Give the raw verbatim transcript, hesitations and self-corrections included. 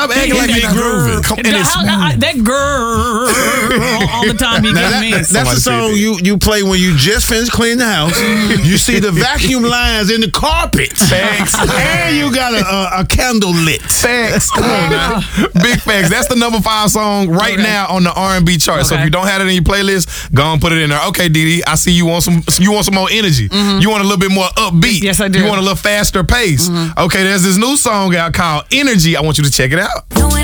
Stop acting like you're not grooving. Come, and The- it's how- I- that girl all the time you Now, come that, in. that's the Somebody said song that. you, you play when you just finished cleaning the house. You see the vacuum lines in the carpet. Facts. And you got a, a, a candle lit. Facts. Come on now. Big facts. That's the number five song right Okay. now on the R and B chart. So if Okay. you don't have it in your playlist, go and put it in there. Okay, Didi, I see you want some you want some more energy. You want a little bit more upbeat. Yes, I do. You want a little faster pace. Okay, there's this new song out called Energy. I want you to check it out. Doing